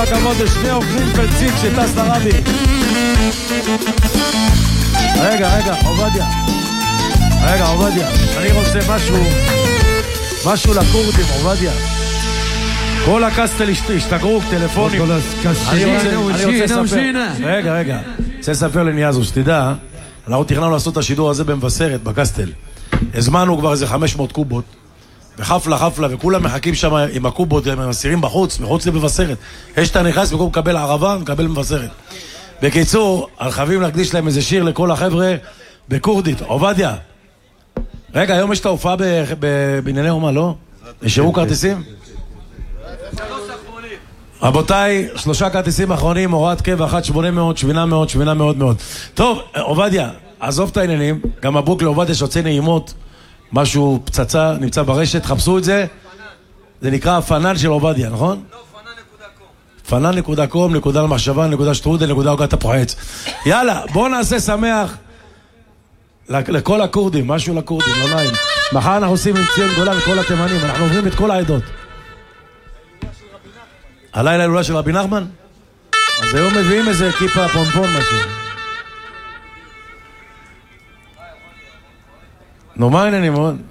הכבוד לשני אוכלים פנציג שטס לרבי. רגע, עובדיה, אני רוצה משהו לקורדים, עובדיה. כל הקסטל השתגרו, טלפונים. אני רוצה לספר. רגע, רוצה לספר לניאזו, שתדע, אנחנו תכננו לעשות את השידור הזה במבשרת, בקסטל. הזמנו כבר איזה 500 קובות, וחפלה, וכולם מחכים שם עם הקובות, הם מסירים מחוץ לבשרת. יש את הנכנס, במקום לקבל ערבה, מקבל מבשרת. בקיצור, חייבים להקדיש להם איזה שיר לכל החבר'ה בקורדית. עובדיה, רגע, היום יש את ההופעה בענייני אומה, לא? נשארו כרטיסים? רבותיי, 3 כרטיסים אחרונים, הוראת קבע, 1-800, שמינה מאוד. טוב, עובדיה, עזוב את העניינים, גם הבוק לעובדיה שיוצא נעימות, משהו פצצה, נמצא ברשת, חפשו את זה, זה נקרא הפנן של עובדיה, נכון? לא, פנן.com, נקודה למחשבה, נקודה שטרודל, נקודה הוגת הפוחץ. יאללה, בואו נעשה שמח לכל הקורדים, משהו לקורדים, לא נעים. מחר אנחנו עושים עם ציון גולה לכל התימנים, אנחנו עוברים את כל העדות. הלילה הילולה של רבי נחמן? אז היום מביאים איזה כיפה פונפון משהו. נו, מה העניינים מאוד?